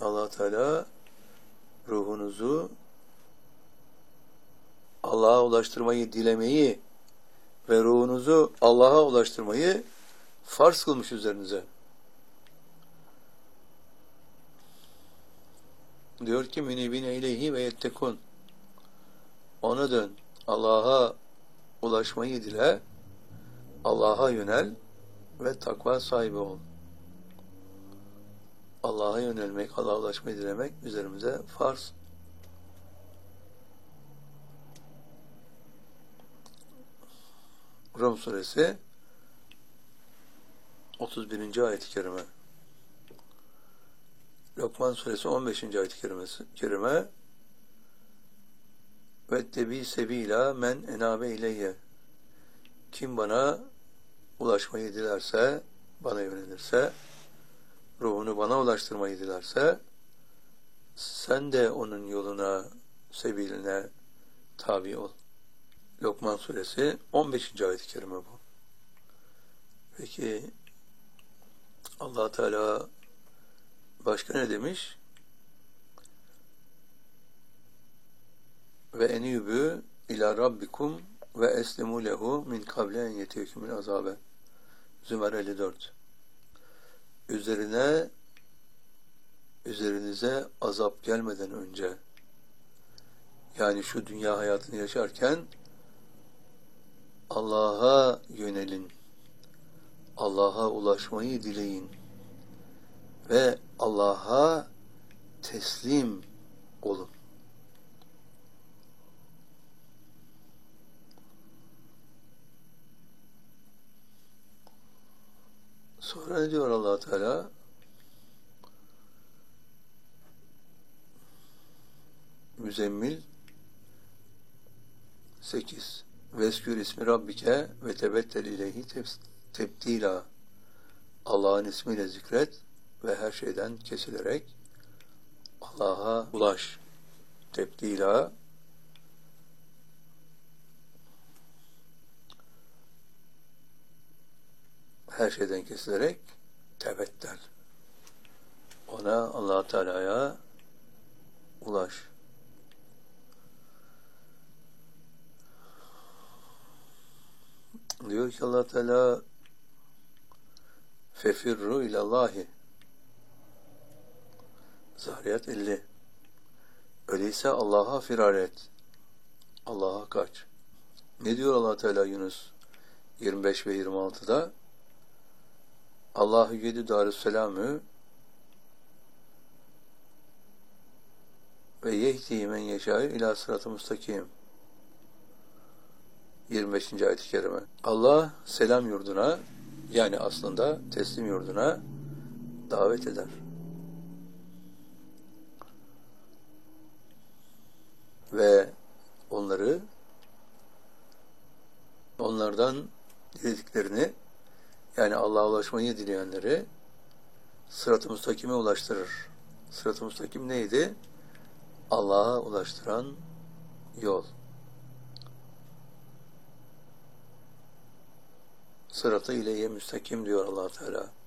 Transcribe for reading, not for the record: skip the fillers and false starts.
Allah Teala ruhunuzu Allah'a ulaştırmayı dilemeyi ve ruhunuzu Allah'a ulaştırmayı farz kılmış üzerinize. Diyor ki münibine ileyhi ve yettekun. Ona dön. Allah'a ulaşmayı dile. Allah'a yönel ve takva sahibi ol. Allah'a yönelmek, Allah'a ulaşmayı dilemek üzerimize farz. Rum suresi 31. ayet-i kerime. Lokman suresi 15. ayet-i kerime. Vettebi sebila men enabe ileyye. Kim bana ulaşmayı dilerse, bana yönelirse, ruhunu bana ulaştırmayı dilerse, sen de onun yoluna, sebiline tabi ol. Lokman suresi 15. ayet-i kerime bu. Peki Allah Teala başka ne demiş? Ve enübü ila rabbikum ve eslimu lehu min kable en yetiyekümül azabe. Zümer 54. Üzerinize azap gelmeden önce, yani şu dünya hayatını yaşarken Allah'a yönelin, Allah'a ulaşmayı dileyin ve Allah'a teslim olun. Sonra ne diyor Allah Teala? Müzzemmil 8. Veskür ismi Rabbike ve tebettel ileyhi tebdila. Allah'ın ismiyle zikret ve her şeyden kesilerek Allah'a ulaş. Tebdila. Her şeyden kesilerek tebettel. Ona, Allah Teala'ya ulaş. Diyor ki Allah Teala fefirru ilallahi. Zariyat 50. Öyleyse Allah'a firar et. Allah'a kaç. Ne diyor Allah Teala Yunus 25 ve 26'da? Allahu yedi darüsselamü ve yehdi men yeşâ'ü ilâ sırat-ı mustakim. 25. ayet-i kerime. Allah selam yurduna, yani aslında teslim yurduna davet eder. Ve onlardan dilediklerini, yani Allah'a ulaşmayı dileyenleri sırat-ı müstakime ulaştırır. Sırat-ı müstakim neydi? Allah'a ulaştıran yol. Sırat-ı ileyye müstakim diyor Allah Teala.